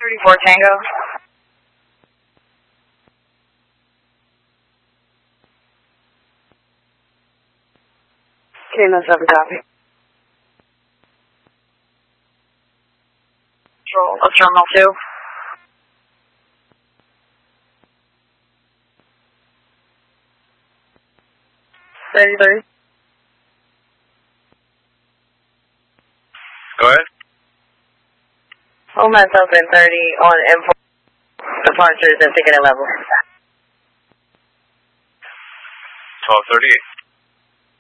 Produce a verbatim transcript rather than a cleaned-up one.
thirty-four Tango. K nine seven copy. Control of Terminal two. thirty thirty. Go ahead. Home has open thirty on M four. Departures and ticket level. twelve thirty-eight.